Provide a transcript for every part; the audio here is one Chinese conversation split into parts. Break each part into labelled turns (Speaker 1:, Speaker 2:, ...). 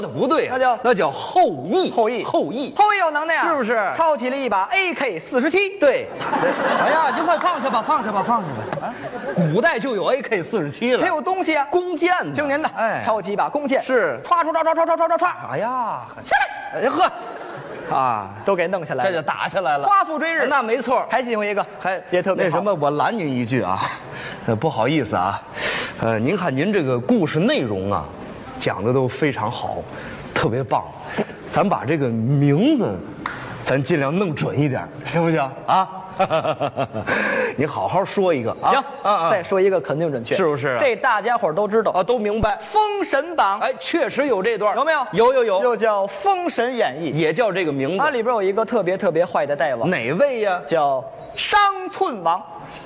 Speaker 1: 的不对啊，
Speaker 2: 那叫后羿。
Speaker 1: 后羿
Speaker 2: 有能耐啊，
Speaker 1: 是不是？
Speaker 2: 抄起了一把 AK-47。
Speaker 1: 对，哎呀，您快放下吧。啊，古代就有 AK-47了，
Speaker 2: 它有东西啊，
Speaker 1: 弓箭。
Speaker 2: 听您的，
Speaker 1: 哎，
Speaker 2: 抄起一把弓箭，
Speaker 1: 是，
Speaker 2: 歘，
Speaker 1: 哎呀，
Speaker 2: 下来，
Speaker 1: 哎呀呵，啊，
Speaker 2: 都给弄下来了，
Speaker 1: 这就打下来了。
Speaker 2: 夸父追日，
Speaker 1: 那没错。
Speaker 2: 还喜欢一个，
Speaker 1: 还
Speaker 2: 也特别
Speaker 1: 那什么，我拦您一句啊，不好意思啊，您看您这个故事内容啊，讲的都非常好，特别棒，咱把这个名字，咱尽量弄准一点，行不行啊？你好好说一个啊！
Speaker 2: 行，再说一个肯定准确，
Speaker 1: 是不是？
Speaker 2: 这大家伙都知道
Speaker 1: 啊，都明白。《
Speaker 2: 封神榜》
Speaker 1: 哎，确实有这段，
Speaker 2: 有没有？
Speaker 1: 有，
Speaker 2: 又叫《封神演义》，
Speaker 1: 也叫这个名字。
Speaker 2: 它里边有一个特别坏的大王，
Speaker 1: 哪位呀？
Speaker 2: 叫商寸王。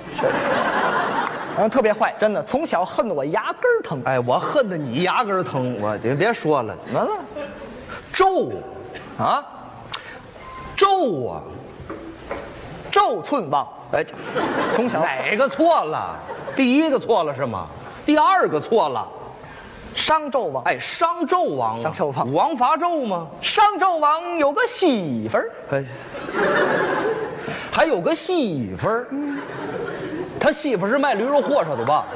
Speaker 2: 特别坏，真的，从小恨得我牙根疼。
Speaker 1: 哎，我恨得你牙根疼，我就别说了。
Speaker 2: 完了，
Speaker 1: 纣啊，纣啊。
Speaker 2: 纣寸王，
Speaker 1: 哎，
Speaker 2: 从小
Speaker 1: 哪个错了？第一个错了是吗？第二个错了，
Speaker 2: 商纣王。
Speaker 1: 哎，商纣王，
Speaker 2: 商纣王，
Speaker 1: 王伐纣吗？
Speaker 2: 商纣王有个媳妇儿，
Speaker 1: 哎，还有个媳妇儿，他媳妇是卖驴肉货车的吧？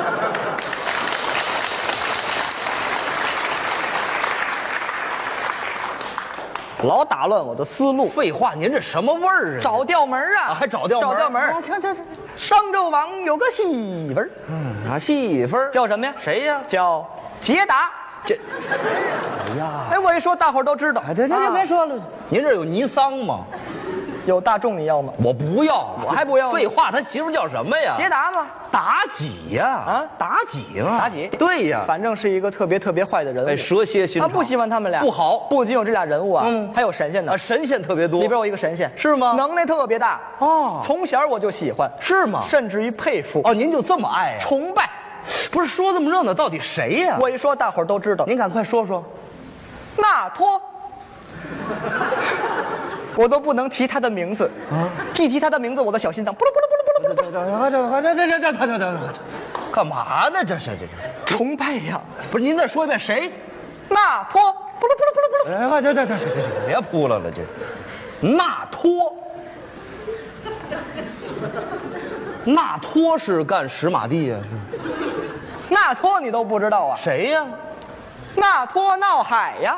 Speaker 2: 老打乱我的思路。
Speaker 1: 废话，您这什么味儿啊？
Speaker 2: 找调门啊！
Speaker 1: 还找调门？
Speaker 2: 啊，行。商纣王有个媳妇儿，
Speaker 1: 媳妇儿
Speaker 2: 叫什么呀？
Speaker 1: 谁呀？
Speaker 2: 叫桀达。
Speaker 1: 这，哎呀，
Speaker 2: 哎，我一说大伙都知道。
Speaker 1: 这别说了。您这有尼桑吗？
Speaker 2: 有大众你要吗？
Speaker 1: 我不要，
Speaker 2: 我还不要。
Speaker 1: 废话，他媳妇叫什么呀？
Speaker 2: 桀达吗？
Speaker 1: 妲己呀！啊，妲己嘛。
Speaker 2: 妲己，
Speaker 1: 对呀，
Speaker 2: 反正是一个特别坏的人物。
Speaker 1: 哎，蛇蝎心肠。
Speaker 2: 他不喜欢他们俩，
Speaker 1: 不好。
Speaker 2: 不仅有这俩人物啊，还有神仙呢。
Speaker 1: 神仙特别多，
Speaker 2: 里边有一个神仙，
Speaker 1: 是吗？
Speaker 2: 能耐特别大
Speaker 1: 哦。
Speaker 2: 从小我就喜欢，
Speaker 1: 是吗？
Speaker 2: 甚至于佩服。
Speaker 1: 哦，您就这么爱啊？
Speaker 2: 崇拜。
Speaker 1: 不是说这么热闹，到底谁呀？
Speaker 2: 我一说，大伙都知道。
Speaker 1: 您赶快说说。
Speaker 2: 那托。我都不能提他的名字啊！一提他的名字，我的小心脏扑噜扑噜扑噜扑噜。
Speaker 1: 这，干嘛呢？这是
Speaker 2: 崇拜呀！
Speaker 1: 不是您再说一遍谁？
Speaker 2: 那托扑噜扑噜扑噜扑噜。
Speaker 1: 哎，这，别扑了这。那托，那托是干石马地呀？
Speaker 2: 那托你都不知道啊？
Speaker 1: 谁呀？
Speaker 2: 那托闹海呀！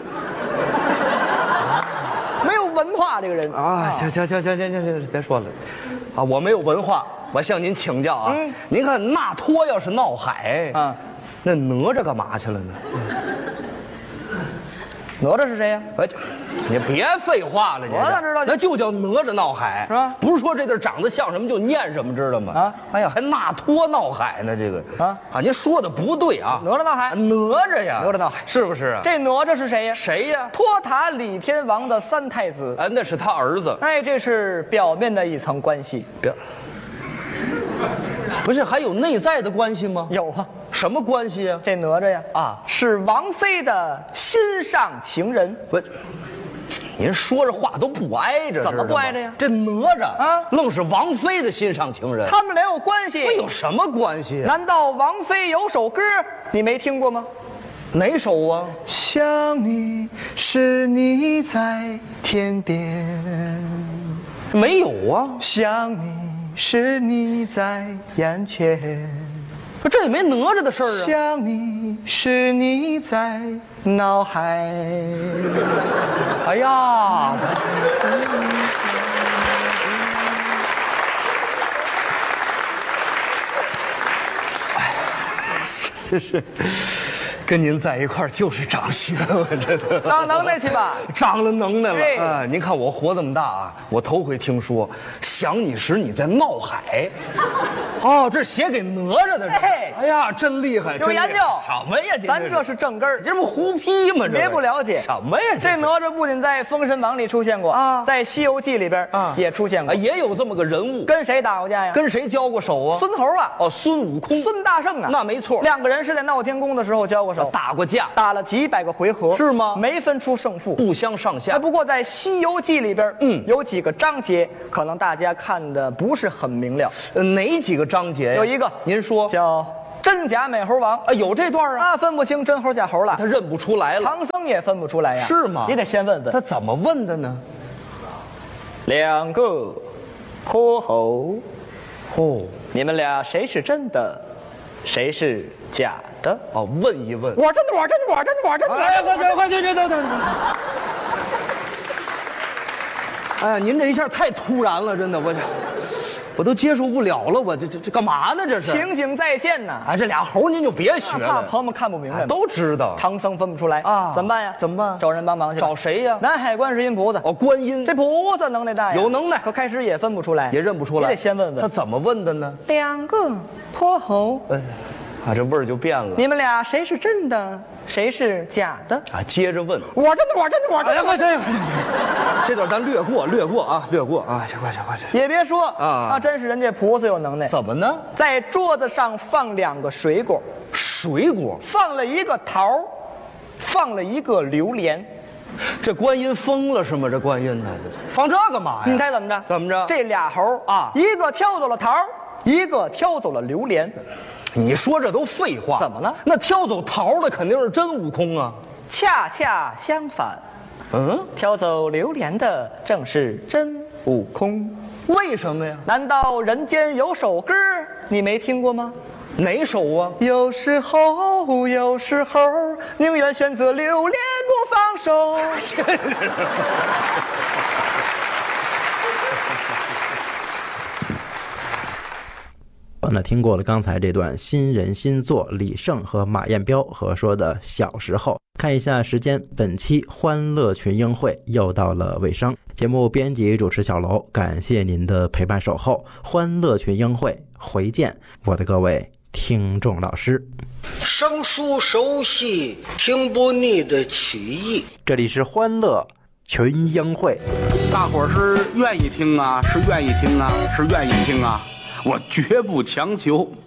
Speaker 2: 没有文化这个人
Speaker 1: 啊！行，别说了，啊，我没有文化，我向您请教啊。您看那托要是闹海，那哪吒干嘛去了呢？
Speaker 2: 哪吒是谁呀？
Speaker 1: 哎，你别废话了，
Speaker 2: 我咋知道？
Speaker 1: 那就叫哪吒闹海，
Speaker 2: 是吧？
Speaker 1: 不是说这地长得像什么就念什么，知道吗？啊，哎呀，还那托闹海呢，这个您说的不对啊！
Speaker 2: 哪吒闹海，
Speaker 1: 哪吒呀，
Speaker 2: 哪吒闹海，
Speaker 1: 是不是啊？
Speaker 2: 这哪吒是谁呀？
Speaker 1: 谁呀？
Speaker 2: 托塔李天王的三太子，
Speaker 1: 那是他儿子。
Speaker 2: 哎，这是表面的一层关系，
Speaker 1: 不是还有内在的关系吗？
Speaker 2: 有啊。
Speaker 1: 什么关系啊？
Speaker 2: 这哪吒呀，是王妃的心上情人。
Speaker 1: 不，您说这话都不挨着，
Speaker 2: 怎么不挨着呀？
Speaker 1: 这哪吒愣是王妃的心上情人，
Speaker 2: 他们俩有关系？
Speaker 1: 有什么关系啊？
Speaker 2: 难道王妃有首歌你没听过吗？
Speaker 1: 哪首啊？
Speaker 2: 想你是你在天边，
Speaker 1: 没有啊。
Speaker 2: 想你是你在眼前，
Speaker 1: 这也没哪吒的事儿啊。
Speaker 2: 想你是你在脑海。
Speaker 1: 哎呀，这是跟您在一块儿就是长学问，这都
Speaker 2: 长能耐去吧，
Speaker 1: 长了能耐了啊！您看我活这么大啊，我头回听说想你时你在闹海。哦，这是写给哪吒的。哎呀，真厉害，
Speaker 2: 有研究。
Speaker 1: 什么呀？
Speaker 2: 咱这是正根儿，
Speaker 1: 这不胡批吗？
Speaker 2: 别不了解。
Speaker 1: 什么呀？
Speaker 2: 这哪吒不仅在《封神榜》里出现过啊，在《西游记》里边也出现过，
Speaker 1: 也有这么个人物。
Speaker 2: 跟谁打过架呀？
Speaker 1: 跟谁交过手啊？
Speaker 2: 孙猴啊！
Speaker 1: 哦，孙悟空、
Speaker 2: 孙大圣啊！
Speaker 1: 那没错，
Speaker 2: 两个人是在闹天宫的时候交过手，
Speaker 1: 打过架，
Speaker 2: 打了几百个回合，
Speaker 1: 是吗？
Speaker 2: 没分出胜负，
Speaker 1: 不相上下。
Speaker 2: 不过在《西游记》里边，有几个章节，可能大家看的不是很明了。
Speaker 1: 哪几个章节呀？
Speaker 2: 有一个，
Speaker 1: 您说
Speaker 2: 叫真假美猴王
Speaker 1: 啊，有这段啊，
Speaker 2: 啊，分不清真猴假猴了。
Speaker 1: 他认不出来了。
Speaker 2: 唐僧也分不出来呀，
Speaker 1: 是吗？
Speaker 2: 你得先问问
Speaker 1: 他怎么问的呢？
Speaker 2: 两个泼猴，
Speaker 1: 哦
Speaker 2: 你们俩谁是真的，谁是假的？
Speaker 1: 哦，问一问。
Speaker 2: 我真的，我真的，我真的，我真的。
Speaker 1: 哎呀，快去！哎呀，您这一下太突然了，真的，我都接受不了了，我这干嘛呢？这是
Speaker 2: 情景再现呐！
Speaker 1: 哎，这俩猴您就别学了，
Speaker 2: 怕朋友们看不明白吗？
Speaker 1: 都知道。
Speaker 2: 唐僧分不出来
Speaker 1: 啊
Speaker 2: 怎么办呀？
Speaker 1: 怎么办？
Speaker 2: 找人帮忙去。
Speaker 1: 找谁呀？
Speaker 2: 南海观世音菩萨。
Speaker 1: 哦，观音。
Speaker 2: 这菩萨能耐大呀，
Speaker 1: 有能耐，
Speaker 2: 可开始也分不出来，
Speaker 1: 也认不出来。
Speaker 2: 你得先问问
Speaker 1: 他怎么问的呢？
Speaker 2: 两个泼猴，
Speaker 1: 啊，这味儿就变了。
Speaker 2: 你们俩谁是真的，谁是假的？
Speaker 1: 啊，接着问。
Speaker 2: 我真的，我真的，我真的。
Speaker 1: 快行，这段咱略过啊，略过啊，快去。
Speaker 2: 也别说
Speaker 1: 啊，
Speaker 2: 那真是人家菩萨有能耐。
Speaker 1: 怎么呢？
Speaker 2: 在桌子上放2个水果，
Speaker 1: 水果
Speaker 2: 放了1个桃，放了1个榴莲。
Speaker 1: 这观音疯了是吗？这观音呢？放这干嘛呀？
Speaker 2: 你猜怎么着？
Speaker 1: 怎么着？
Speaker 2: 这俩猴
Speaker 1: 啊，
Speaker 2: 一个挑走了桃，一个挑走了榴莲。
Speaker 1: 你说这都废话。
Speaker 2: 怎么了？
Speaker 1: 那挑走桃的肯定是真悟空啊。
Speaker 2: 恰恰相反，挑走榴莲的正是真悟空。
Speaker 1: 为什么呀？
Speaker 2: 难道人间有首歌你没听过吗？
Speaker 1: 哪首啊？
Speaker 2: 有时候，宁愿选择榴莲不放手。
Speaker 3: 那听过了刚才这段新人新作李晟和马彦彪合说的小时候，看一下时间，本期欢乐群英会又到了尾声。节目编辑主持小楼，感谢您的陪伴守候。欢乐群英会回见，我的各位听众老师。
Speaker 4: 生疏熟悉，听不腻的曲艺。
Speaker 3: 这里是欢乐群英会，
Speaker 5: 大伙儿是愿意听啊，是愿意听啊，是愿意听啊，我绝不强求。